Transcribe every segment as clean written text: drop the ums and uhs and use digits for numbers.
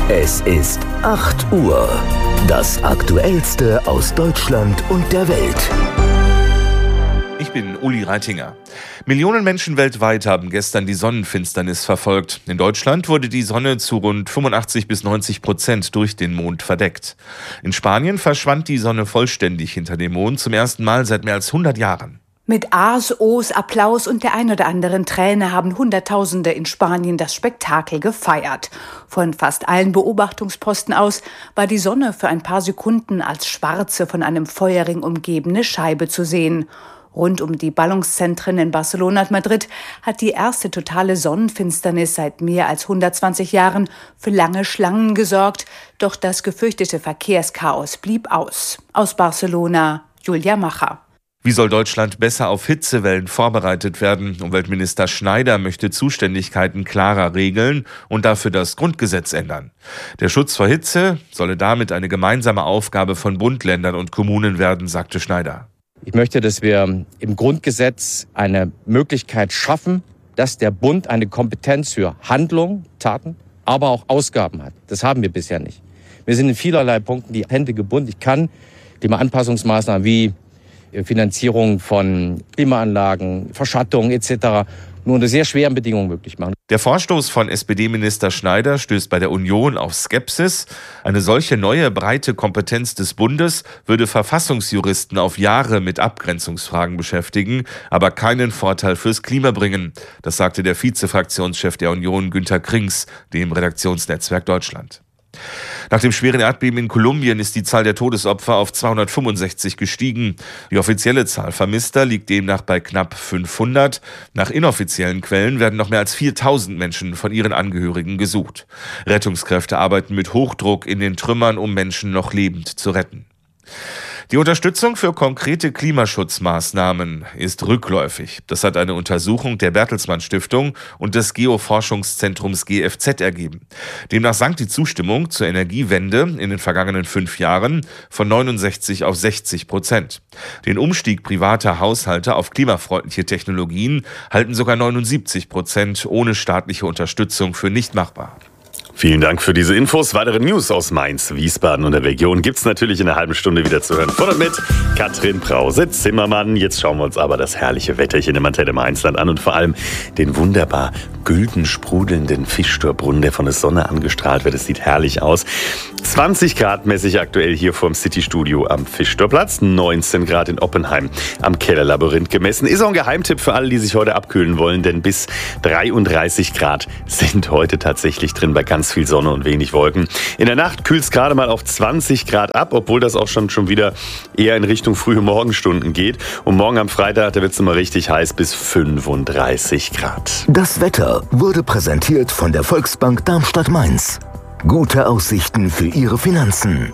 Es ist 8 Uhr. Das Aktuellste aus Deutschland und der Welt. Ich bin Uli Reitinger. Millionen Menschen weltweit haben gestern die Sonnenfinsternis verfolgt. In Deutschland wurde die Sonne zu rund 85-90% durch den Mond verdeckt. In Spanien verschwand die Sonne vollständig hinter dem Mond zum ersten Mal seit mehr als 100 Jahren. Mit A's, O's, Applaus und der ein oder anderen Träne haben Hunderttausende in Spanien das Spektakel gefeiert. Von fast allen Beobachtungsposten aus war die Sonne für ein paar Sekunden als schwarze, von einem Feuerring umgebene Scheibe zu sehen. Rund um die Ballungszentren in Barcelona und Madrid hat die erste totale Sonnenfinsternis seit mehr als 120 Jahren für lange Schlangen gesorgt. Doch das gefürchtete Verkehrschaos blieb aus. Aus Barcelona, Julia Macher. Wie soll Deutschland besser auf Hitzewellen vorbereitet werden? Umweltminister Schneider möchte Zuständigkeiten klarer regeln und dafür das Grundgesetz ändern. Der Schutz vor Hitze solle damit eine gemeinsame Aufgabe von Bund, Ländern und Kommunen werden, sagte Schneider. Ich möchte, dass wir im Grundgesetz eine Möglichkeit schaffen, dass der Bund eine Kompetenz für Handlung, Taten, aber auch Ausgaben hat. Das haben wir bisher nicht. Wir sind in vielerlei Punkten die Hände gebunden. Ich kann Klimaanpassungsmaßnahmen wie Finanzierung von Klimaanlagen, Verschattung etc. nur unter sehr schweren Bedingungen möglich machen. Der Vorstoß von SPD-Minister Schneider stößt bei der Union auf Skepsis. Eine solche neue breite Kompetenz des Bundes würde Verfassungsjuristen auf Jahre mit Abgrenzungsfragen beschäftigen, aber keinen Vorteil fürs Klima bringen. Das sagte der Vize-Fraktionschef der Union Günter Krings, dem Redaktionsnetzwerk Deutschland. Nach dem schweren Erdbeben in Kolumbien ist die Zahl der Todesopfer auf 265 gestiegen. Die offizielle Zahl Vermisster liegt demnach bei knapp 500. Nach inoffiziellen Quellen werden noch mehr als 4000 Menschen von ihren Angehörigen gesucht. Rettungskräfte arbeiten mit Hochdruck in den Trümmern, um Menschen noch lebend zu retten. Die Unterstützung für konkrete Klimaschutzmaßnahmen ist rückläufig. Das hat eine Untersuchung der Bertelsmann Stiftung und des Geoforschungszentrums GFZ ergeben. Demnach sank die Zustimmung zur Energiewende in den vergangenen 5 Jahren von 69 auf 60%. Den Umstieg privater Haushalte auf klimafreundliche Technologien halten sogar 79% ohne staatliche Unterstützung für nicht machbar. Vielen Dank für diese Infos. Weitere News aus Mainz, Wiesbaden und der Region gibt's natürlich in einer halben Stunde wieder zu hören. Von und mit Katrin Brause-Zimmermann. Jetzt schauen wir uns aber das herrliche Wetterchen im Antenne Mainzland an und vor allem den wunderbar gülden sprudelnden Fischtorbrunnen, der von der Sonne angestrahlt wird. Es sieht herrlich aus. 20 Grad mäßig aktuell hier vorm City-Studio am Fischtorplatz. 19 Grad in Oppenheim am Kellerlabyrinth gemessen. Ist auch ein Geheimtipp für alle, die sich heute abkühlen wollen, denn bis 33 Grad sind heute tatsächlich drin bei ganz viel Sonne und wenig Wolken. In der Nacht kühlt es gerade mal auf 20 Grad ab, obwohl das auch schon wieder eher in Richtung frühe Morgenstunden geht. Und morgen am Freitag, da wird es immer richtig heiß bis 35 Grad. Das Wetter wurde präsentiert von der Volksbank Darmstadt-Mainz. Gute Aussichten für Ihre Finanzen.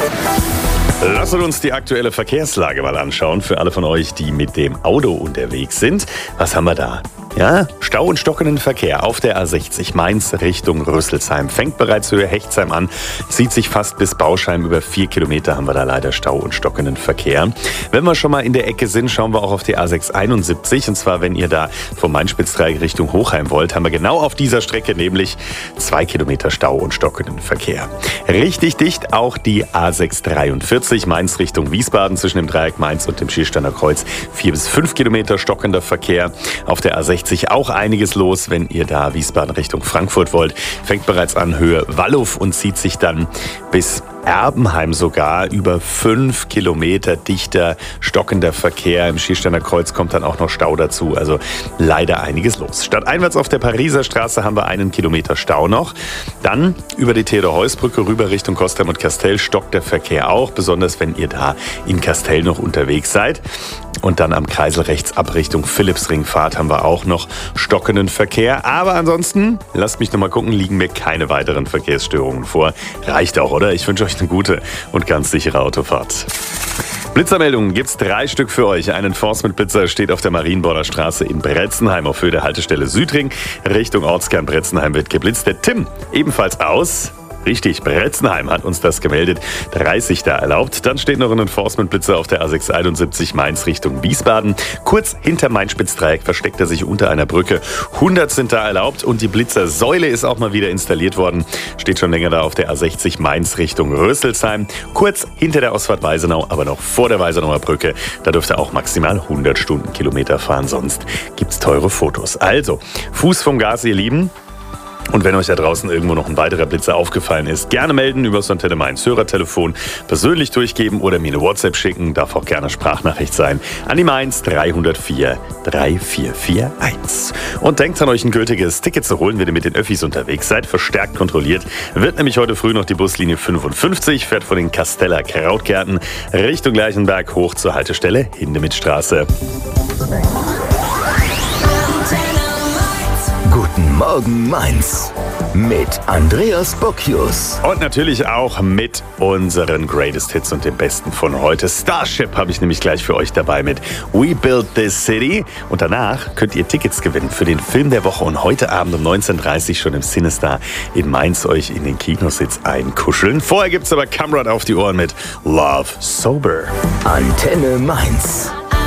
Lasst uns die aktuelle Verkehrslage mal anschauen. Für alle von euch, die mit dem Auto unterwegs sind. Was haben wir da? Ja, Stau und stockenden Verkehr auf der A60 Mainz Richtung Rüsselsheim. Fängt bereits Höhe Hechtsheim an, zieht sich fast bis Bauschheim. Über 4 Kilometer haben wir da leider Stau und stockenden Verkehr. Wenn wir schon mal in der Ecke sind, schauen wir auch auf die A671. Und zwar, wenn ihr da vom Main-Spitz-Dreieck Richtung Hochheim wollt, haben wir genau auf dieser Strecke nämlich 2 Kilometer Stau und stockenden Verkehr. Richtig dicht auch die A643 Mainz Richtung Wiesbaden zwischen dem Dreieck Mainz und dem Schiersteiner Kreuz. 4 bis 5 Kilometer stockender Verkehr. Auf der A60 auch einiges los, wenn ihr da Wiesbaden Richtung Frankfurt wollt. Fängt bereits an Höhe Walluf und zieht sich dann bis Erbenheim sogar über 5 Kilometer dichter stockender Verkehr. Im Schiersteiner Kreuz kommt dann auch noch Stau dazu. Also leider einiges los. Stadteinwärts auf der Pariser Straße haben wir 1 Kilometer Stau noch. Dann über die Theodor-Heuss-Brücke rüber Richtung Kostheim und Kastel stockt der Verkehr auch. Besonders wenn ihr da in Kastel noch unterwegs seid. Und dann am Kreisel rechts ab Richtung Philippsringfahrt haben wir auch noch stockenden Verkehr. Aber ansonsten, lasst mich noch mal gucken, liegen mir keine weiteren Verkehrsstörungen vor. Reicht auch, oder? Ich wünsche euch eine gute und ganz sichere Autofahrt. Blitzermeldungen gibt's 3 Stück für euch. Einen Force mit Blitzer steht auf der Marienborder Straße in Bretzenheim auf Höhe der Haltestelle Südring. Richtung Ortskern Bretzenheim wird geblitzt. Der Tim ebenfalls aus Richtig, Bretzenheim hat uns das gemeldet. 30 da erlaubt. Dann steht noch ein Enforcement-Blitzer auf der A671 Mainz Richtung Wiesbaden. Kurz hinter Main-Spitz-Dreieck versteckt er sich unter einer Brücke. 100 sind da erlaubt und die Blitzersäule ist auch mal wieder installiert worden. Steht schon länger da auf der A60 Mainz Richtung Rösselsheim. Kurz hinter der Ausfahrt Weisenau, aber noch vor der Weisenauer Brücke. Da dürft ihr auch maximal 100 Stundenkilometer fahren, sonst gibt's teure Fotos. Also, Fuß vom Gas, ihr Lieben. Und wenn euch da draußen irgendwo noch ein weiterer Blitzer aufgefallen ist, gerne melden über das Antenne Mainz Hörertelefon, persönlich durchgeben oder mir eine WhatsApp schicken, darf auch gerne Sprachnachricht sein, an die Mainz 304 3441. Und denkt an euch ein gültiges Ticket zu holen, wenn ihr mit den Öffis unterwegs seid, verstärkt kontrolliert. Wird nämlich heute früh noch die Buslinie 55, fährt von den Casteller Krautgärten Richtung Gleichenberg hoch zur Haltestelle Hindemithstraße. Guten Morgen Mainz mit Andreas Bocchius. Und natürlich auch mit unseren Greatest Hits und dem Besten von heute. Starship habe ich nämlich gleich für euch dabei mit We Built This City. Und danach könnt ihr Tickets gewinnen für den Film der Woche und heute Abend um 19:30 Uhr schon im Cinestar in Mainz euch in den Kinositz einkuscheln. Vorher gibt's aber Kamrad auf die Ohren mit Love Sober. Antenne Mainz.